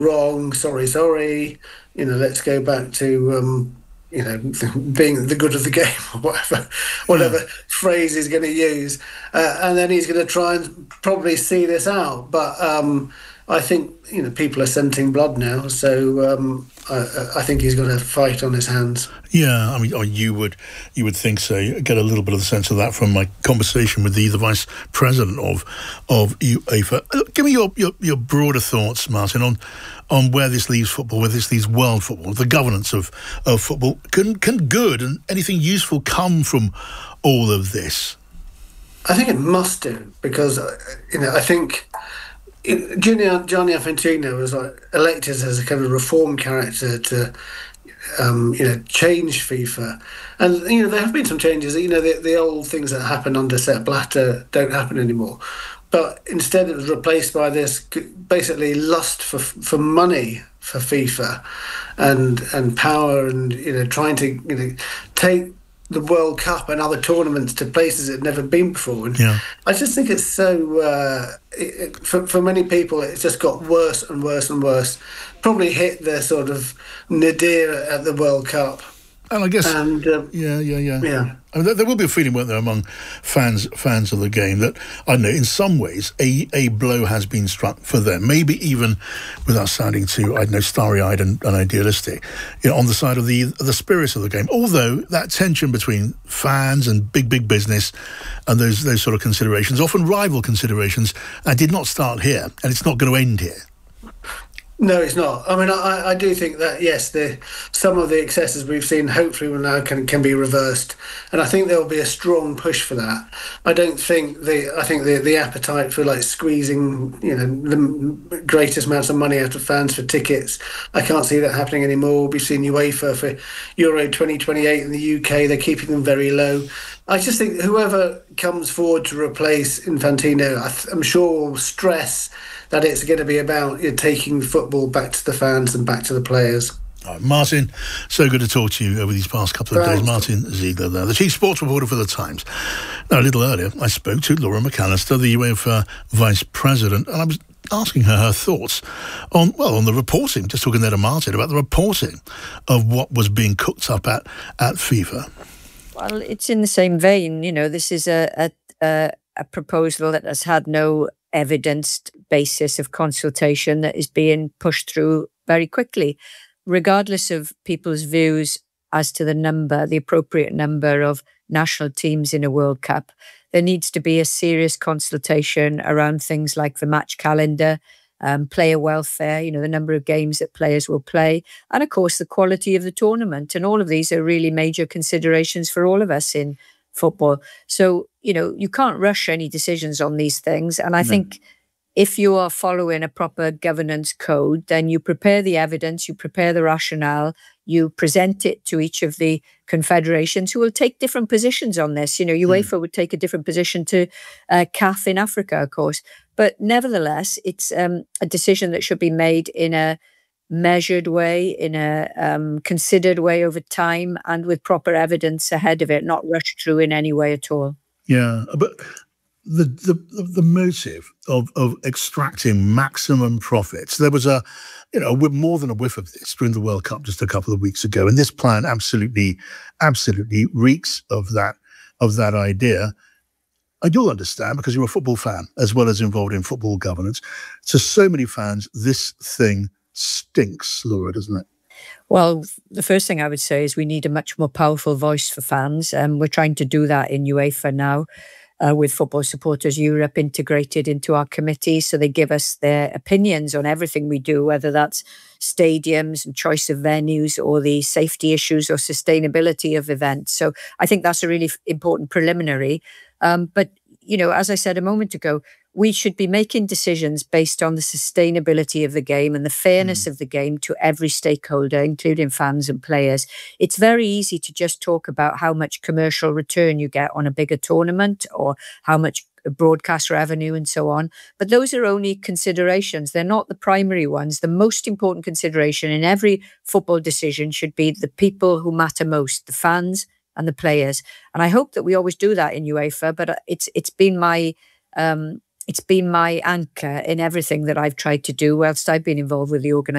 wrong, sorry, let's go back to, being the good of the game or whatever Yeah. phrase he's going to use. And then he's going to try and probably see this out. But I think, people are scenting blood now. So I think he's got a fight on his hands. Yeah, I mean, you would think so. You get a little bit of the sense of that from my conversation with the vice president of UEFA. Give me your broader thoughts, Martin, on where this leaves football, where this leaves world football, the governance of football. Can good and anything useful come from all of this? I think it must do because, I think Gianni Infantino was elected as a kind of reform character to change FIFA. And, there have been some changes. The old things that happened under Sepp Blatter don't happen anymore. But instead it was replaced by this basically lust for money for FIFA and power and, trying to, take the World Cup and other tournaments to places it had never been before. And Yeah. I just think it's so, for many people, it's just got worse and worse and worse. Probably hit the sort of nadir at the World Cup. And I guess, And yeah. I mean, there will be a feeling, won't there, among fans of the game that, I don't know, in some ways, a blow has been struck for them. Maybe even, without sounding too, I don't know, starry-eyed and idealistic, on the side of the spirit of the game. Although that tension between fans and big business and those sort of considerations, often rival considerations, did not start here, and it's not going to end here. no, it's not. I mean, I do think that, yes, some of the excesses we've seen hopefully will now can be reversed. And I think there will be a strong push for that. I think the appetite for squeezing, the greatest amounts of money out of fans for tickets, I can't see that happening anymore. We've seen UEFA for Euro 2028 in the UK, they're keeping them very low. I just think whoever comes forward to replace Infantino, I'm sure will stress that it's going to be about taking football back to the fans and back to the players. Martin, so good to talk to you over these past couple of days. Martin Ziegler there, the chief sports reporter for The Times. Now, a little earlier, I spoke to Laura McAllister, the UEFA vice president, and I was asking her thoughts on the reporting, just talking there to Martin about the reporting of what was being cooked up at FIFA. Well, it's in the same vein. This is a proposal that has had no evidenced basis of consultation that is being pushed through very quickly, regardless of people's views as to the appropriate number of national teams in a World Cup. There needs to be a serious consultation around things like the match calendar, player welfare, the number of games that players will play, and of course the quality of the tournament. And all of these are really major considerations for all of us in football. So, you can't rush any decisions on these things. And I think if you are following a proper governance code, then you prepare the evidence, you prepare the rationale, you present it to each of the confederations who will take different positions on this. UEFA would take a different position to CAF in Africa, of course. But nevertheless, it's a decision that should be made in a measured way, in a considered way over time, and with proper evidence ahead of it, not rushed through in any way at all. Yeah, but the motive of extracting maximum profits, there was more than a whiff of this during the World Cup just a couple of weeks ago, and this plan absolutely reeks of that idea. And you'll understand, because you're a football fan as well as involved in football governance. To so many fans, this thing stinks, Laura, doesn't it? Well, the first thing I would say is we need a much more powerful voice for fans. We're trying to do that in UEFA now, with Football Supporters Europe integrated into our committee. So they give us their opinions on everything we do, whether that's stadiums and choice of venues or the safety issues or sustainability of events. So I think that's a really important preliminary. But, as I said a moment ago, we should be making decisions based on the sustainability of the game and the fairness of the game to every stakeholder, including fans and players. It's very easy to just talk about how much commercial return you get on a bigger tournament or how much broadcast revenue and so on. But those are only considerations. They're not the primary ones. The most important consideration in every football decision should be the people who matter most, the fans and the players. And I hope that we always do that in UEFA, but it's been my it's been my anchor in everything that I've tried to do whilst I've been involved with the organisation.